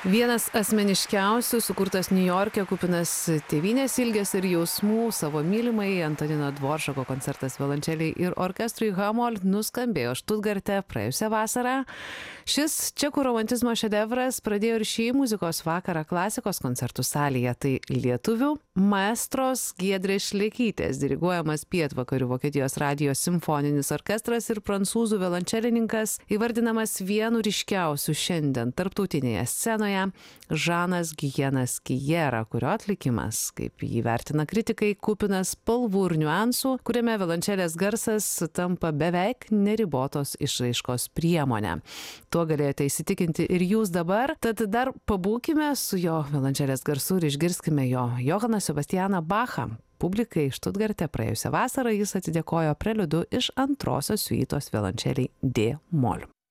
Vienas asmeniškiausių, sukurtas Niujorke, kupinas tėvynės ilgesio ir jausmų savo mylimai Antonino Dvoržako koncertas violončelei ir orkestrui H-moll nuskambėjo Štutgarte praėjusią vasarą. Šis čekų romantizmo šedevras pradėjo ir šį muzikos vakarą klasikos koncertų salėje. Tai lietuvių maestros Giedrės Šlekytės diriguojamas pietvakarių Vokietijos radijo simfoninis orkestras ir prancūzų violončelininkas, įvardinamas vienu ryškiausių šiandien tarptautinėje scenoje, Žanas Gijenas Kijera, kurio atlikimas, kaip jį vertina kritikai, kupinas spalvų ir niuansų, kuriame violončelės garsas tampa beveik neribotos išraiškos priemonė. Tuo galėjote įsitikinti ir jūs dabar, tad dar pabūkime su jo violončelės garsu ir išgirskime jo Johaną Sebastianą Bachą. Publikai Štutgarte praėjusią vasarą jis atidėkojo preliudu iš antrosios siuitos violončelei D-moll.